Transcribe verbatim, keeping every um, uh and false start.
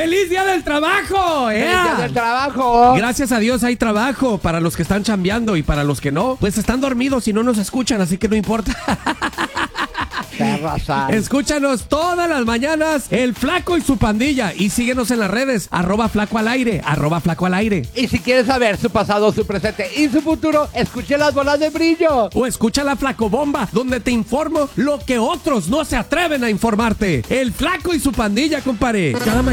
¡Feliz Día del Trabajo! ¡Ea! ¡Feliz Día del Trabajo! Gracias a Dios hay trabajo para los que están chambeando y para los que no, pues están dormidos y no nos escuchan, así que no importa. Escúchanos todas las mañanas, El Flaco y su pandilla. Y síguenos en las redes, arroba flaco al aire, arroba flaco al aire. Y si quieres saber su pasado, su presente y su futuro, escuche Las Bolas de Brillo. O escucha La Flacobomba, donde te informo lo que otros no se atreven a informarte. El Flaco y su pandilla, compadre. Cada